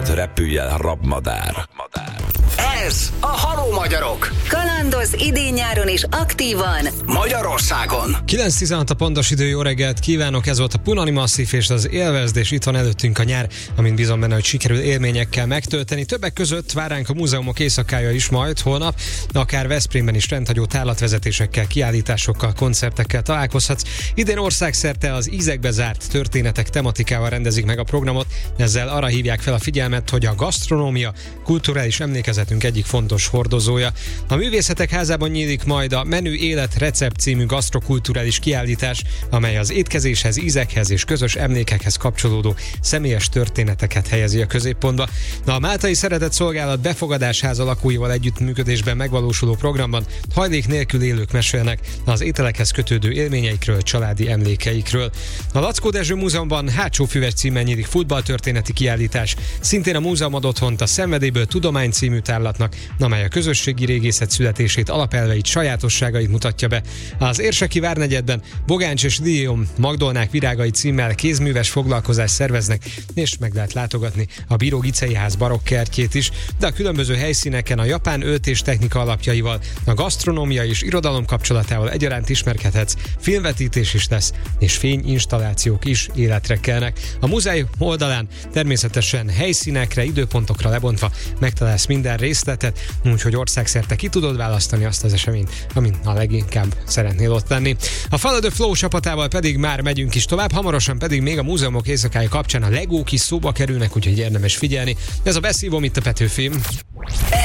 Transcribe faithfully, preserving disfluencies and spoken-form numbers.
hadd repülj el, rabmadár. Ez a Haló Magyarok. Kalandoz idén-nyáron is aktívan Magyarországon. kilenc tizenhat a pontos idő, jó reggelt kívánok, ez volt a Punani Masszív és az Élvezd, és itt van előttünk a nyár, amint bízom benne, hogy sikerül élményekkel megtölteni. Többek között vár ránk a múzeumok éjszakája is majd holnap, akár Veszprémben is rendhagyó tárlatvezetésekkel, kiállításokkal, koncertekkel találkozhatsz. Idén országszerte az ízekbe zárt történetek tematikával rendezik meg a programot, ezzel arra hívják fel a figyelmet, hogy a gasztronómia kulturális emlékezetünk egyik fontos hordozója. A Művészetek Házában nyílik majd a Menü Élet Recept című gasztrokulturális kiállítás, amely az étkezéshez, ízekhez és közös emlékekhez kapcsolódó személyes történeteket helyezi a középpontba. A Máltai Szeretett Szolgálat befogadásháza lakóival együttműködésben megvalósuló programban hajlék nélkül élők mesélnek az ételekhez kötődő élményeikről, családi emlékeikről. A Lackó Dezső Múzeumban Hátsófüves címen nyílik futballtörténeti kiállítás, szintén a múzeum ad otthont a Szenvedélyből Tudomány című tárlatnak, amely a közösségi régészet születését, alapelveit, sajátosságait mutatja be. Az Érseki várnegyedben Bogáncs és Dion Magdolnák virágai címmel kézműves foglalkozást szerveznek, és meg lehet látogatni a Bíró Gicei ház barokk kertjét is, de a különböző helyszíneken a japán öltés technika alapjaival, a gasztronómia és irodalom kapcsolatával egyaránt ismerkedhetsz, filmvetítés is lesz, és fényinstallációk is életre kelnek. A múzeum oldalán természetesen helyszínekre, időpontokra lebontva megtalálsz minden részletet, úgyhogy országszerte ki tudod választani azt az eseményt, amin a leginkább szeretnél ott lenni. A Follow the Flow csapatával pedig már megyünk is tovább, hamarosan pedig még a múzeumok éjszakája kapcsán a legók is szóba kerülnek, úgyhogy érdemes figyelni. Ez a Beszívom itt a Petőfim.